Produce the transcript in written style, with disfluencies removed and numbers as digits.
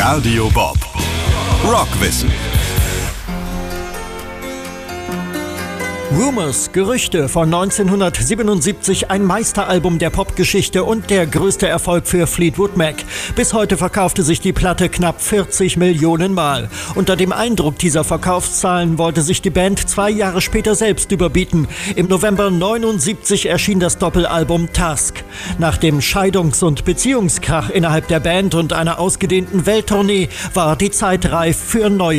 Radio Bob. Rockwissen. Rumours, Gerüchte von 1977, ein Meisteralbum der Popgeschichte und der größte Erfolg für Fleetwood Mac. Bis heute verkaufte sich die Platte knapp 40 Millionen Mal. Unter dem Eindruck dieser Verkaufszahlen wollte sich die Band 2 Jahre später selbst überbieten. Im November 79 erschien das Doppelalbum Tusk. Nach dem Scheidungs- und Beziehungskrach innerhalb der Band und einer ausgedehnten Welttournee war die Zeit reif für neue